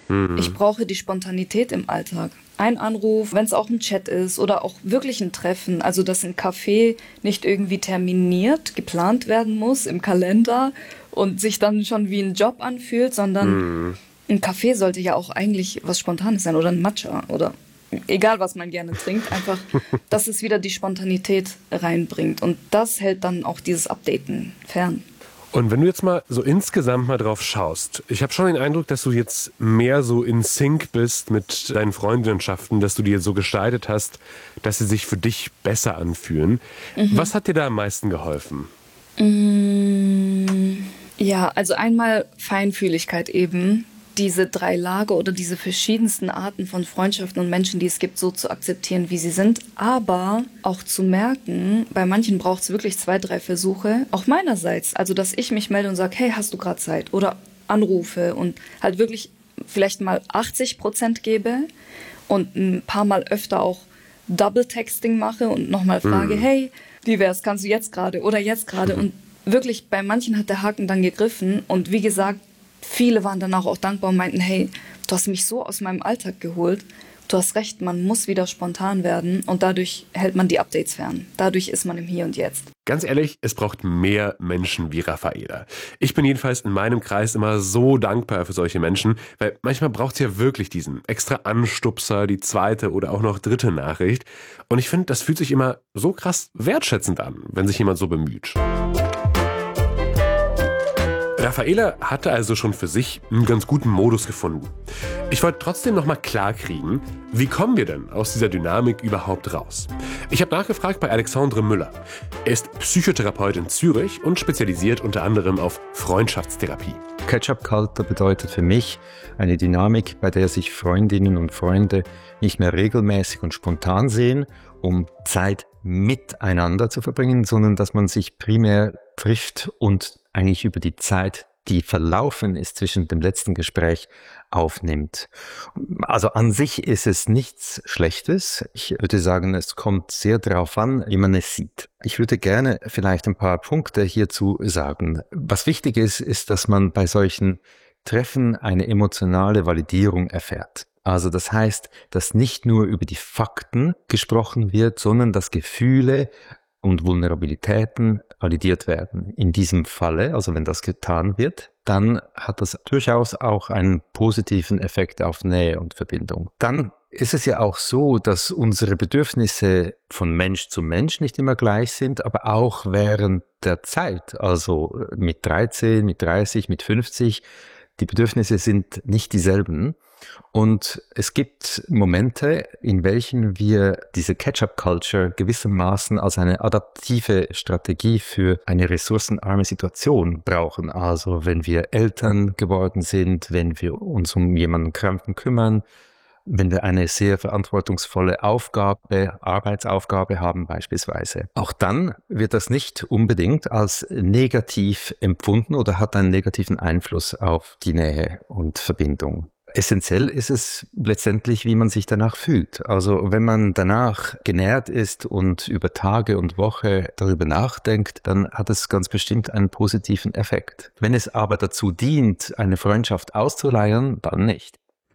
Ich brauche die Spontanität im Alltag. Ein Anruf, wenn es auch ein Chat ist oder auch wirklich ein Treffen, also dass ein Café nicht irgendwie terminiert, geplant werden muss im Kalender und sich dann schon wie ein Job anfühlt, sondern ein Kaffee sollte ja auch eigentlich was Spontanes sein oder ein Matcha oder egal, was man gerne trinkt, einfach, dass es wieder die Spontanität reinbringt. Und das hält dann auch dieses Updaten fern. Und wenn du jetzt mal so insgesamt mal drauf schaust, ich habe schon den Eindruck, dass du jetzt mehr so in Sync bist mit deinen Freundschaften, dass du die jetzt so gestaltet hast, dass sie sich für dich besser anfühlen. Was hat dir da am meisten geholfen? Ja, also einmal Feinfühligkeit eben, diese 3 Lager oder diese verschiedensten Arten von Freundschaften und Menschen, die es gibt, so zu akzeptieren, wie sie sind. Aber auch zu merken, bei manchen braucht es wirklich 2, 3 Versuche, auch meinerseits. Also, dass ich mich melde und sage, hey, hast du gerade Zeit? Oder anrufe und halt wirklich vielleicht mal 80% gebe und ein paar Mal öfter auch Double-Texting mache und nochmal frage, hey, wie wär's, kannst du jetzt gerade oder jetzt gerade? Und wirklich, bei manchen hat der Haken dann gegriffen und wie gesagt, viele waren danach auch dankbar und meinten, hey, du hast mich so aus meinem Alltag geholt. Du hast recht, man muss wieder spontan werden und dadurch hält man die Updates fern. Dadurch ist man im Hier und Jetzt. Ganz ehrlich, es braucht mehr Menschen wie Raffaela. Ich bin jedenfalls in meinem Kreis immer so dankbar für solche Menschen, weil manchmal braucht es ja wirklich diesen extra Anstupser, die 2. oder auch noch 3. Nachricht. Und ich finde, das fühlt sich immer so krass wertschätzend an, wenn sich jemand so bemüht. Raffaela hatte also schon für sich einen ganz guten Modus gefunden. Ich wollte trotzdem noch mal klarkriegen, wie kommen wir denn aus dieser Dynamik überhaupt raus? Ich habe nachgefragt bei Alexandre Müller. Er ist Psychotherapeut in Zürich und spezialisiert unter anderem auf Freundschaftstherapie. Catch-up-Culture bedeutet für mich eine Dynamik, bei der sich Freundinnen und Freunde nicht mehr regelmäßig und spontan sehen, um Zeit miteinander zu verbringen, sondern dass man sich primär trifft und eigentlich über die Zeit, die verlaufen ist zwischen dem letzten Gespräch, aufnimmt. Also an sich ist es nichts Schlechtes. Ich würde sagen, es kommt sehr darauf an, wie man es sieht. Ich würde gerne vielleicht ein paar Punkte hierzu sagen. Was wichtig ist, ist, dass man bei solchen Treffen eine emotionale Validierung erfährt. Also das heißt, dass nicht nur über die Fakten gesprochen wird, sondern dass Gefühle und Vulnerabilitäten validiert werden. In diesem Falle, also wenn das getan wird, dann hat das durchaus auch einen positiven Effekt auf Nähe und Verbindung. Dann ist es ja auch so, dass unsere Bedürfnisse von Mensch zu Mensch nicht immer gleich sind, aber auch während der Zeit, also mit 13, mit 30, mit 50, die Bedürfnisse sind nicht dieselben. Und es gibt Momente, in welchen wir diese Catch-up-Culture gewissermaßen als eine adaptive Strategie für eine ressourcenarme Situation brauchen. Also wenn wir Eltern geworden sind, wenn wir uns um jemanden Kranken kümmern, wenn wir eine sehr verantwortungsvolle Arbeitsaufgabe haben beispielsweise. Auch dann wird das nicht unbedingt als negativ empfunden oder hat einen negativen Einfluss auf die Nähe und Verbindung. Essentiell ist es letztendlich, wie man sich danach fühlt. Also wenn man danach genährt ist und über Tage und Woche darüber nachdenkt, dann hat es ganz bestimmt einen positiven Effekt. Wenn es aber dazu dient, eine Freundschaft auszuleiern, dann nicht.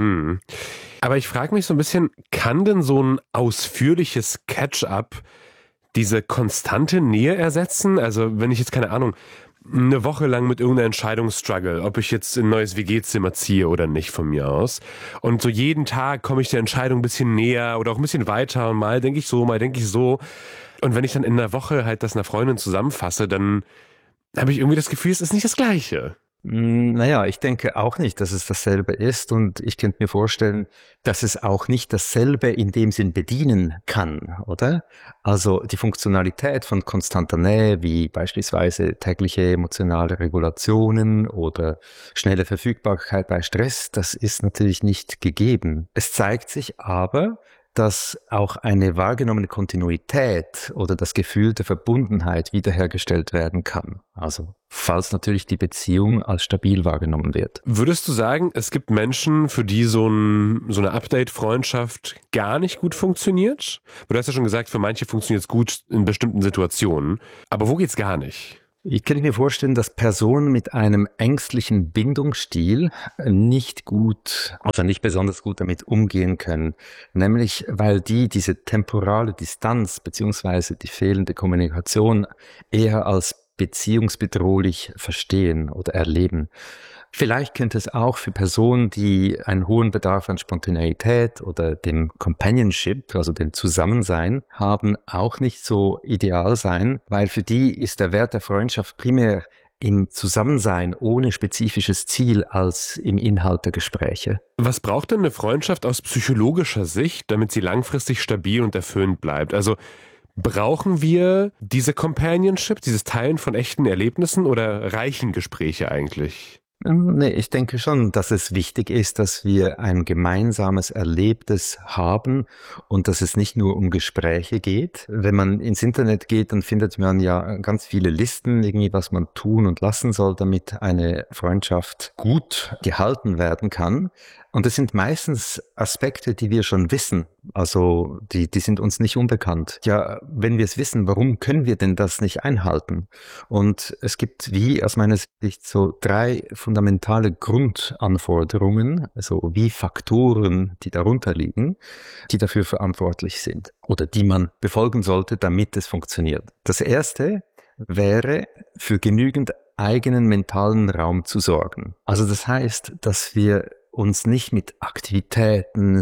Aber ich frage mich so ein bisschen, kann denn so ein ausführliches Catch-up diese konstante Nähe ersetzen? Also wenn ich jetzt, keine Ahnung, eine Woche lang mit irgendeiner Entscheidung struggle, ob ich jetzt in ein neues WG-Zimmer ziehe oder nicht von mir aus. Und so jeden Tag komme ich der Entscheidung ein bisschen näher oder auch ein bisschen weiter und mal denke ich so, mal denke ich so. Und wenn ich dann in einer Woche halt das einer Freundin zusammenfasse, dann habe ich irgendwie das Gefühl, es ist nicht das Gleiche. Naja, ich denke auch nicht, dass es dasselbe ist und ich könnte mir vorstellen, dass es auch nicht dasselbe in dem Sinn bedienen kann, oder? Also die Funktionalität von konstanter Nähe, wie beispielsweise tägliche emotionale Regulationen oder schnelle Verfügbarkeit bei Stress, das ist natürlich nicht gegeben. Es zeigt sich aber, dass auch eine wahrgenommene Kontinuität oder das Gefühl der Verbundenheit wiederhergestellt werden kann. Also falls natürlich die Beziehung als stabil wahrgenommen wird. Würdest du sagen, es gibt Menschen, für die so eine Update-Freundschaft gar nicht gut funktioniert? Du hast ja schon gesagt, für manche funktioniert es gut in bestimmten Situationen. Aber wo geht's gar nicht? Ich kann mir vorstellen, dass Personen mit einem ängstlichen Bindungsstil nicht besonders gut damit umgehen können. Nämlich, weil die diese temporale Distanz beziehungsweise die fehlende Kommunikation eher als beziehungsbedrohlich verstehen oder erleben. Vielleicht könnte es auch für Personen, die einen hohen Bedarf an Spontaneität oder dem Companionship, also dem Zusammensein haben, auch nicht so ideal sein, weil für die ist der Wert der Freundschaft primär im Zusammensein ohne spezifisches Ziel als im Inhalt der Gespräche. Was braucht denn eine Freundschaft aus psychologischer Sicht, damit sie langfristig stabil und erfüllend bleibt? Also brauchen wir diese Companionship, dieses Teilen von echten Erlebnissen oder reichen Gespräche eigentlich? Nee, ich denke schon, dass es wichtig ist, dass wir ein gemeinsames Erlebtes haben und dass es nicht nur um Gespräche geht. Wenn man ins Internet geht, dann findet man ja ganz viele Listen, irgendwie was man tun und lassen soll, damit eine Freundschaft gut gehalten werden kann. Und das sind meistens Aspekte, die wir schon wissen. Also die sind uns nicht unbekannt. Ja, wenn wir es wissen, warum können wir denn das nicht einhalten? Und es gibt aus meiner Sicht so 3 fundamentale Grundanforderungen, also wie Faktoren, die darunter liegen, die dafür verantwortlich sind oder die man befolgen sollte, damit es funktioniert. Das erste wäre, für genügend eigenen mentalen Raum zu sorgen. Also das heißt, dass wir uns nicht mit Aktivitäten,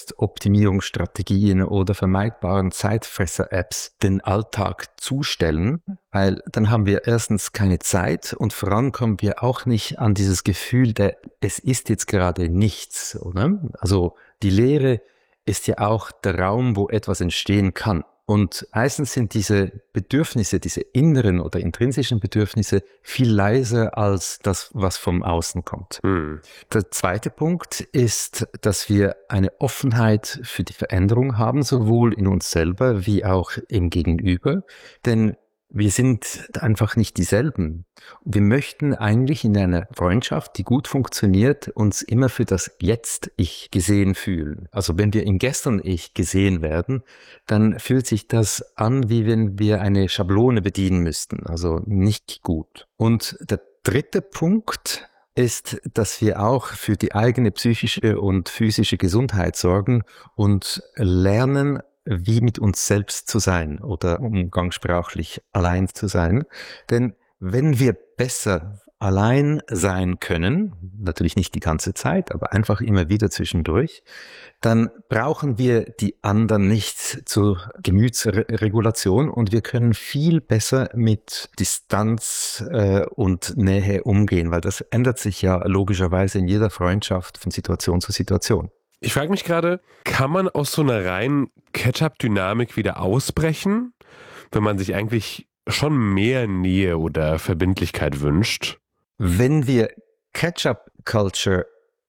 Selbstoptimierungsstrategien oder vermeidbaren Zeitfresser-Apps den Alltag zustellen, weil dann haben wir erstens keine Zeit und voran kommen wir auch nicht an dieses Gefühl, es ist jetzt gerade nichts, oder? Also die Leere ist ja auch der Raum, wo etwas entstehen kann. Und meistens sind diese Bedürfnisse, diese inneren oder intrinsischen Bedürfnisse viel leiser als das, was vom Außen kommt. Der zweite Punkt ist, dass wir eine Offenheit für die Veränderung haben, sowohl in uns selber wie auch im Gegenüber. Denn wir sind einfach nicht dieselben. Wir möchten eigentlich in einer Freundschaft, die gut funktioniert, uns immer für das Jetzt-Ich gesehen fühlen. Also wenn wir im Gestern-Ich gesehen werden, dann fühlt sich das an, wie wenn wir eine Schablone bedienen müssten. Also nicht gut. Und der dritte Punkt ist, dass wir auch für die eigene psychische und physische Gesundheit sorgen und lernen, wie mit uns selbst zu sein oder umgangssprachlich allein zu sein. Denn wenn wir besser allein sein können, natürlich nicht die ganze Zeit, aber einfach immer wieder zwischendurch, dann brauchen wir die anderen nicht zur Gemütsregulation und wir können viel besser mit Distanz und Nähe umgehen, weil das ändert sich ja logischerweise in jeder Freundschaft von Situation zu Situation. Ich frage mich gerade, kann man aus so einer reinen Catch-up-Dynamik wieder ausbrechen, wenn man sich eigentlich schon mehr Nähe oder Verbindlichkeit wünscht? Wenn wir Catch-up-Culture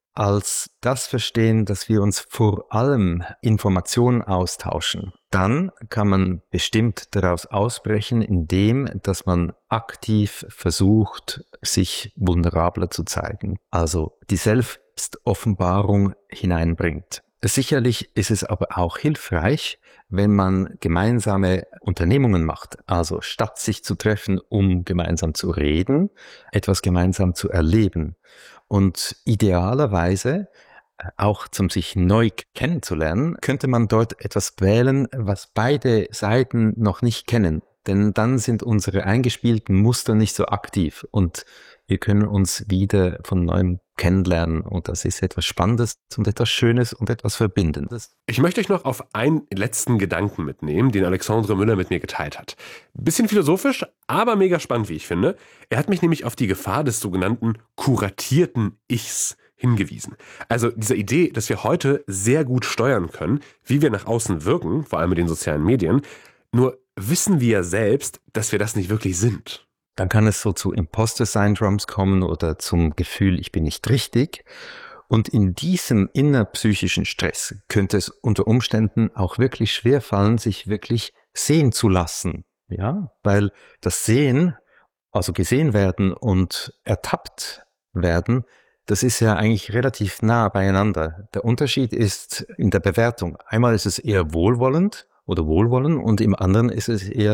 als das verstehen, dass wir uns vor allem Informationen austauschen, dann kann man bestimmt daraus ausbrechen, indem dass man aktiv versucht, sich vulnerabler zu zeigen. Also die Selbstoffenbarung hineinbringt. Sicherlich ist es aber auch hilfreich, wenn man gemeinsame Unternehmungen macht. Also statt sich zu treffen, um gemeinsam zu reden, etwas gemeinsam zu erleben. Und idealerweise, auch zum sich neu kennenzulernen, könnte man dort etwas wählen, was beide Seiten noch nicht kennen. Denn dann sind unsere eingespielten Muster nicht so aktiv und wir können uns wieder von neuem kennenlernen und das ist etwas Spannendes und etwas Schönes und etwas Verbindendes. Ich möchte euch noch auf einen letzten Gedanken mitnehmen, den Alexandre Müller mit mir geteilt hat. Bisschen philosophisch, aber mega spannend, wie ich finde. Er hat mich nämlich auf die Gefahr des sogenannten kuratierten Ichs hingewiesen. Also diese Idee, dass wir heute sehr gut steuern können, wie wir nach außen wirken, vor allem mit den sozialen Medien, nur wissen wir selbst, dass wir das nicht wirklich sind. Dann kann es so zu Imposter-Syndromes kommen oder zum Gefühl, ich bin nicht richtig. Und in diesem innerpsychischen Stress könnte es unter Umständen auch wirklich schwerfallen, sich wirklich sehen zu lassen. Ja, weil das Sehen, also gesehen werden und ertappt werden, das ist ja eigentlich relativ nah beieinander. Der Unterschied ist in der Bewertung. Einmal ist es eher wohlwollend oder Wohlwollen und im anderen ist es eher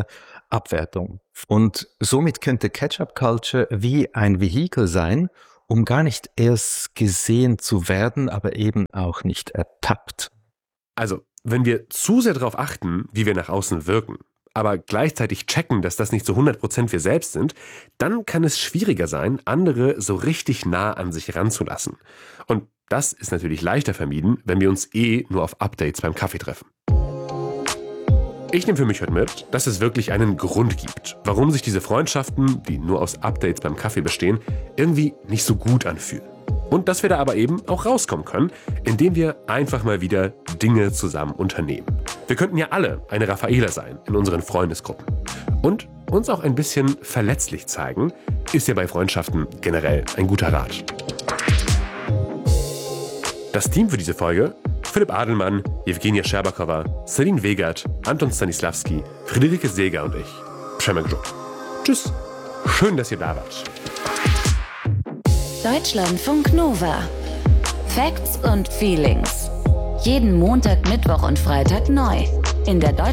Abwertung. Und somit könnte Catch-up-Culture wie ein Vehikel sein, um gar nicht erst gesehen zu werden, aber eben auch nicht ertappt. Also, wenn wir zu sehr darauf achten, wie wir nach außen wirken, aber gleichzeitig checken, dass das nicht zu 100% wir selbst sind, dann kann es schwieriger sein, andere so richtig nah an sich ranzulassen. Und das ist natürlich leichter vermieden, wenn wir uns nur auf Updates beim Kaffee treffen. Ich nehme für mich heute mit, dass es wirklich einen Grund gibt, warum sich diese Freundschaften, die nur aus Updates beim Kaffee bestehen, irgendwie nicht so gut anfühlen. Und dass wir da aber eben auch rauskommen können, indem wir einfach mal wieder Dinge zusammen unternehmen. Wir könnten ja alle eine Raffaela sein in unseren Freundesgruppen. Und uns auch ein bisschen verletzlich zeigen, ist ja bei Freundschaften generell ein guter Rat. Das Team für diese Folge: Philipp Adelmann, Jewgenia Scherbakowa, Celine Wegert, Anton Stanislavski, Friederike Seeger und ich, Przemek Żuk. Tschüss, schön, dass ihr da wart. Deutschlandfunk Nova. Facts und Feelings. Jeden Montag, Mittwoch und Freitag neu. In der